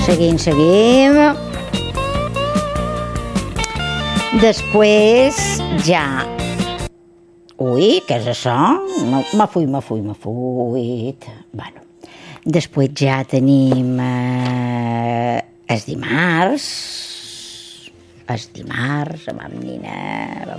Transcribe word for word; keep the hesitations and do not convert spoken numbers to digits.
Seguim, seguim. Després ja... Ui, què és això? M'ha fuit, m'ha fuit, m'ha fuit. Bueno, després ja tenim eh, el dimarts. El dimarts, amb nina...